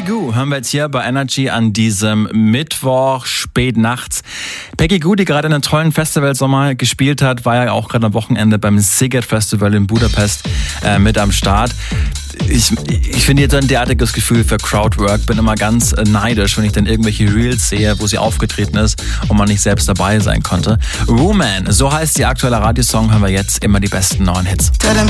Peggy Gou hören wir jetzt hier bei Energy an diesem Mittwoch spät nachts. Peggy Gou, die gerade in einem tollen Festivalsommer gespielt hat, war ja auch gerade am Wochenende beim Sziget Festival in Budapest mit am Start. Ich finde jetzt ein derartiges Gefühl für Crowdwork, bin immer ganz neidisch, wenn ich dann irgendwelche Reels sehe, wo sie aufgetreten ist und man nicht selbst dabei sein konnte. Woman, so heißt die aktuelle Radiosong, hören wir jetzt immer die besten neuen Hits. Tell them